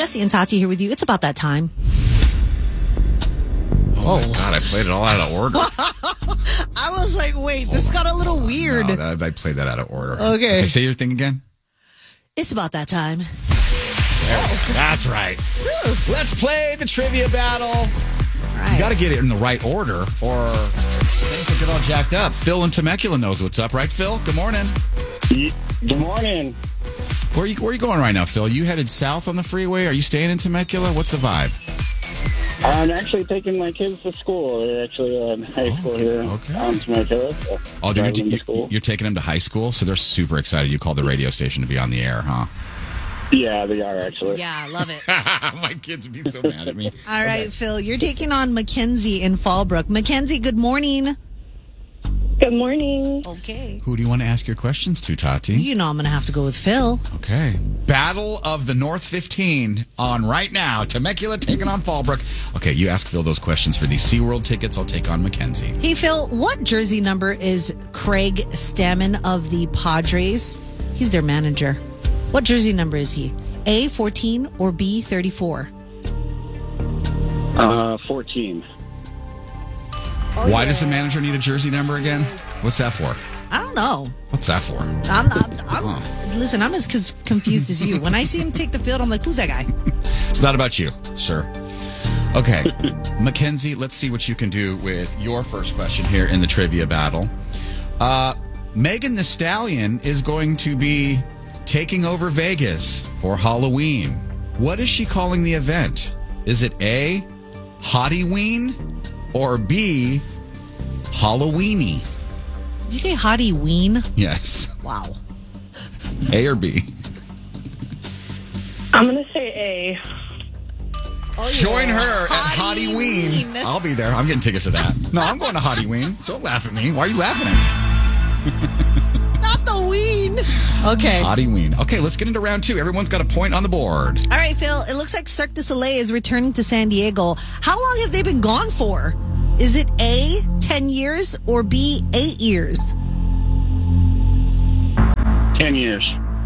Jesse and Tati here with you. It's about that time. Oh, my God, I played it all out of order. I was like, wait, this got a little weird. No, I played that out of order. Okay. Say your thing again. It's about that time. That's right. Let's play the trivia battle. Right. You got to get it in the right order or things will get all jacked up. Phil in Temecula knows what's up, right, Phil? Good morning. Good morning. Where are you going right now, Phil? You headed south on the freeway? Are you staying in Temecula? What's the vibe? I'm actually taking my kids to school. They're actually in high school here in Temecula. So You're taking them to high school? So they're super excited. You called the radio station to be on the air, huh? Yeah, they are actually. Yeah, I love it. My kids would be so mad at me. All right, Phil, you're taking on Mackenzie in Fallbrook. Mackenzie, good morning. Good morning. Okay. Who do you want to ask your questions to, Tati? You know I'm going to have to go with Phil. Okay. Battle of the North 15 on right now. Temecula taking on Fallbrook. Okay, you ask Phil those questions for these SeaWorld tickets. I'll take on Mackenzie. Hey, Phil, what jersey number is Craig Stammen of the Padres? He's their manager. What jersey number is he? A, 14 or B, 34? 14. Why does the manager need a jersey number again? What's that for? I don't know. What's that for? Listen, I'm as confused as you. When I see him take the field, I'm like, who's that guy? It's not about you, sir. Okay. Mackenzie, let's see what you can do with your first question here in the trivia battle. Megan Thee Stallion is going to be taking over Vegas for Halloween. What is she calling the event? Is it A, Hottyween, or B, Halloweeny? Did you say Hottie Ween? Yes. Wow. A or B? I'm going to say A. Join her at Hottie Hottyween. Ween. I'll be there. I'm getting tickets to that. No, I'm going to Hottyween. Don't laugh at me. Why are you laughing at me? Not the Ween. Okay. Hottyween. Okay, let's get into round two. Everyone's got a point on the board. All right, Phil. It looks like Cirque du Soleil is returning to San Diego. How long have they been gone for? Is it A, 10 years, or B, 8 years? 10 years.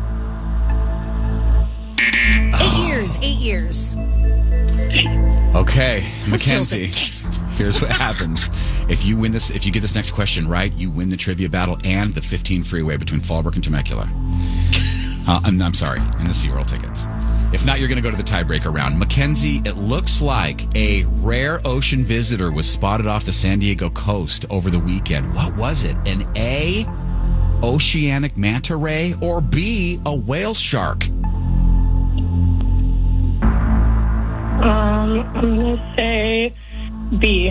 8 years. 8 years. Okay, Mackenzie. Dang it. Here's what happens. If you win this, if you get this next question right, you win the trivia battle and the 15 freeway between Fallbrook and Temecula. I'm sorry, and the SeaWorld tickets. If not, you're going to go to the tiebreaker round. Mackenzie, it looks like a rare ocean visitor was spotted off the San Diego coast over the weekend. What was it? An A, oceanic manta ray, or B, a whale shark? I'm going to say B.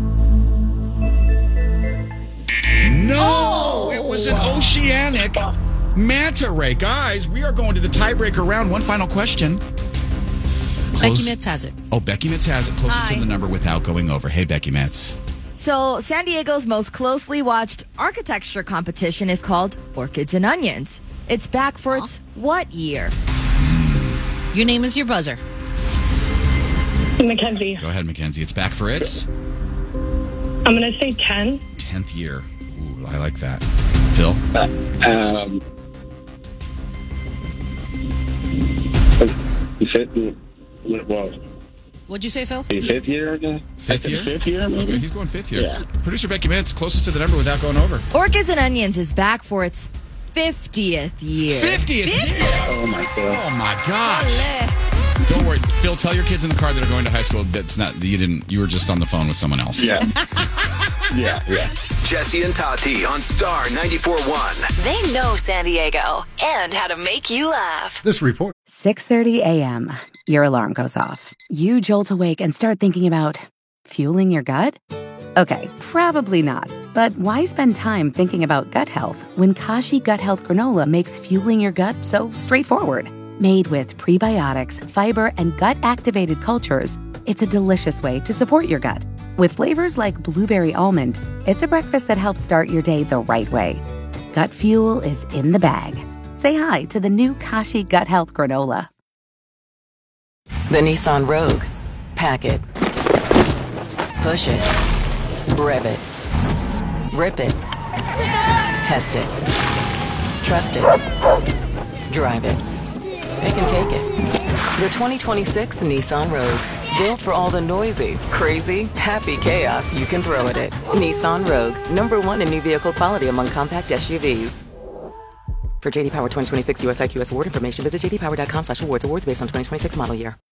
No, it was an oceanic manta ray. Guys, we are going to the tiebreaker round. One final question. Becky Mitz has it. Oh, Becky Mitz has it closest to the number without going over. Hey, Becky Mitz. So, San Diego's most closely watched architecture competition is called Orchids and Onions. It's back for its what year? Your name is your buzzer. Mackenzie. Go ahead, Mackenzie. It's back for its I'm going to say 10. 10th year. Ooh, I like that. Phil? What'd you say, Phil? Fifth year? Fifth year? Fifth year, maybe? Okay, he's going fifth year. Yeah. Producer Becky Mitz, closest to the number without going over. Orchids and Onions is back for its 50th year. 50th year! Oh, my God. Oh, my gosh. Don't worry, Phil. Tell your kids in the car that are going to high school that's not you were just on the phone with someone else. Yeah. yeah. Jesse and Tati on Star 94.1. They know San Diego and how to make you laugh. This report. 6:30 a.m. Your alarm goes off. You jolt awake and start thinking about fueling your gut? Okay, probably not. But why spend time thinking about gut health when Kashi Gut Health Granola makes fueling your gut so straightforward? Made with prebiotics, fiber, and gut-activated cultures, it's a delicious way to support your gut. With flavors like blueberry almond, it's a breakfast that helps start your day the right way. Gut fuel is in the bag. Say hi to the new Kashi Gut Health Granola. The Nissan Rogue. Pack it. Push it. Rev it. Rip it. Test it. Trust it. Drive it. They can take it. The 2026 Nissan Rogue. Built for all the noisy, crazy, happy chaos you can throw at it. Nissan Rogue. #1 in new vehicle quality among compact SUVs. For JD Power 2026 US IQS award information, visit jdpower.com/awards. Awards based on 2026 model year.